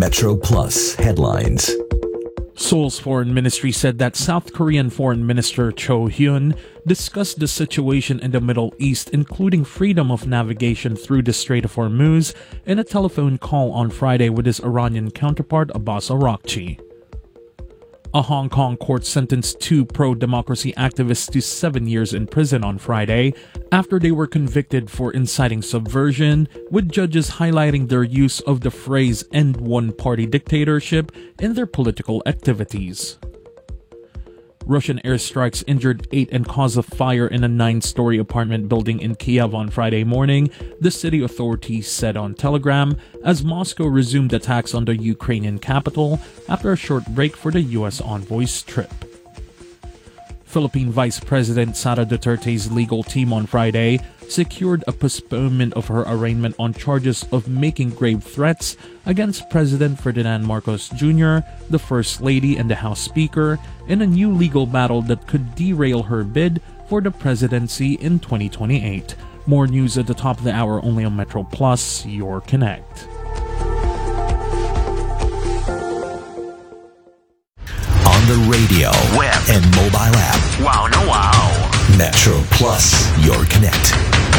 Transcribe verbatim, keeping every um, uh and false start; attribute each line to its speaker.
Speaker 1: Metro Plus headlines.
Speaker 2: Seoul's foreign ministry said that South Korean Foreign Minister Cho Hyun discussed the situation in the Middle East, including freedom of navigation through the Strait of Hormuz, in a telephone call on Friday with his Iranian counterpart Abbas Araghchi. A Hong Kong court sentenced two pro-democracy activists to seven years in prison on Friday after they were convicted for inciting subversion, with judges highlighting their use of the phrase "end one-party dictatorship" in their political activities. Russian airstrikes injured eight and caused a fire in a nine-story apartment building in Kiev on Friday morning, the city authorities said on Telegram, as Moscow resumed attacks on the Ukrainian capital after a short break for the U S envoy's trip. Philippine Vice President Sara Duterte's legal team on Friday secured a postponement of her arraignment on charges of making grave threats against President Ferdinand Marcos Junior, the First Lady and the House Speaker, in a new legal battle that could derail her bid for the presidency in twenty twenty-eight. More news at the top of the hour only on Metro Plus, your Connect.
Speaker 1: On the radio, web, and mobile app.
Speaker 3: Wow, no wow.
Speaker 1: Metro Plus, your Connect.